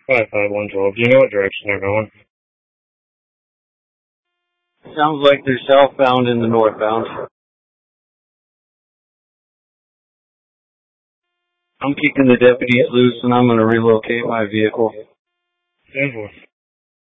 55112. Do you know what direction they're going? Sounds like they're southbound in the northbound. I'm kicking the deputies loose and I'm going to relocate my vehicle. 10-4.